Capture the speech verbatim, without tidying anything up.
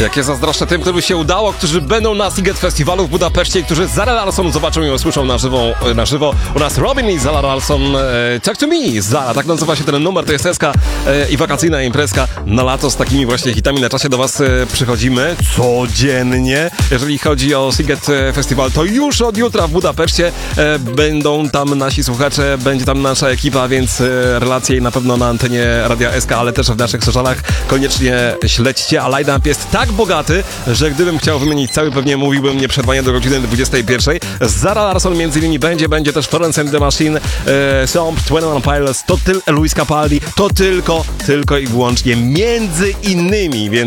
Jakie zazdroszczę tym, którym się udało, którzy będą na Sziget Festiwalu w Budapeszcie, którzy Zara Larsson zobaczą i usłyszą na żywo. Na żywo. U nas Robin i Zara Larsson. E, Talk to me, Zara, tak nazywa się ten numer, to jest eska e, i wakacyjna imprezka na lato z takimi właśnie hitami na czasie do was e, przychodzimy codziennie. Jeżeli chodzi o Sziget Festival, to już od jutra w Budapeszcie e, będą tam nasi słuchacze, będzie tam nasza ekipa, więc e, relacje na pewno na antenie Radia S K, ale też w naszych socialach koniecznie śledźcie, a line-up jest tak bogaty, że gdybym chciał wymienić cały, pewnie mówiłbym nieprzerwanie do godziny dwudziestej pierwszej. Zara Larsson między innymi będzie, będzie też Florence and the Machine, e, Somp, Twenty One Pilots, to tyl, Luis Capaldi, to tylko, tylko i wyłącznie między innymi, więc